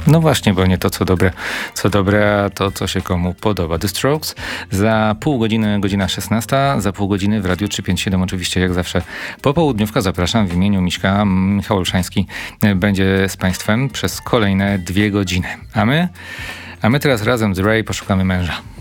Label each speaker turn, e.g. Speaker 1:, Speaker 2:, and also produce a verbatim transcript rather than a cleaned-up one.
Speaker 1: No właśnie, bo nie to, co dobre, co dobre, a to, co się komu podoba. The Strokes za pół godziny, godzina szesnasta, za pół godziny w Radiu trzysta pięćdziesiąt siedem, oczywiście jak zawsze popołudniówka. Zapraszam w imieniu Miśka. Michał Olszański będzie z Państwem przez kolejne dwie godziny. A my, a my teraz razem z Ray poszukamy męża.